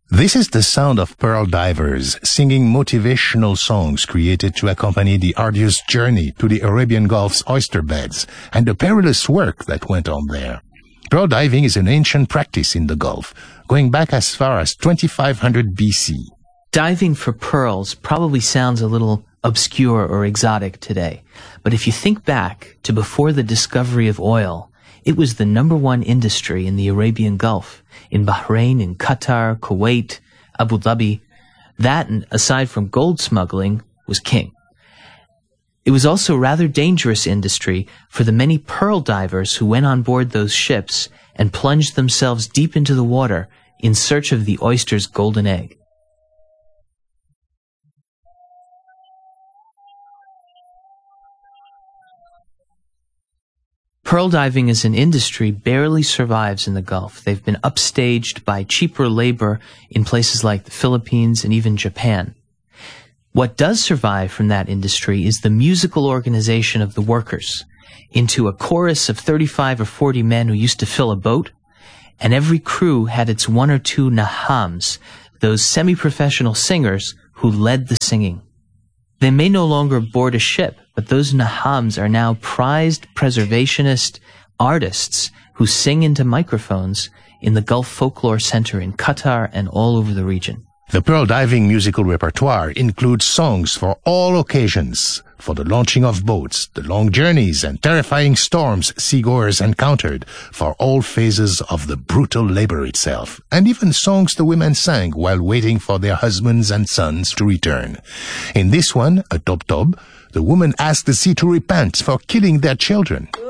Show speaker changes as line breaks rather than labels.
This is the sound of pearl divers singing motivational songs created to accompany the arduous journey to the Arabian Gulf's oyster beds and the perilous work that went on there. Pearl diving is an ancient practice in the Gulf, going back as far as 2500 BC.
Diving for pearls probably sounds a little obscure or exotic today, but if you think back to before the discovery of oil, it was the number one industry in the Arabian Gulf, in Bahrain, in Qatar, Kuwait, Abu Dhabi. That, aside from gold smuggling, was king. It was also a rather dangerous industry for the many pearl divers who went on board those ships and plunged themselves deep into the water in search of the oyster's golden egg. Pearl diving as an industry barely survives in the Gulf. They've been upstaged by cheaper labor in places like the Philippines and even Japan. What does survive from that industry is the musical organization of the workers into a chorus of 35 or 40 men who used to fill a boat, and every crew had its one or two nahams, those semi-professional singers who led the singing. They may no longer board a ship, but those nahams are now prized preservationist artists who sing into microphones in the Gulf Folklore Center in Qatar and all over the region.
The pearl diving musical repertoire includes songs for all occasions, for the launching of boats, the long journeys and terrifying storms seagoers encountered, for all phases of the brutal labor itself, and even songs the women sang while waiting for their husbands and sons to return. In this one, a tob-tob, the women asked the sea to repent for killing their children.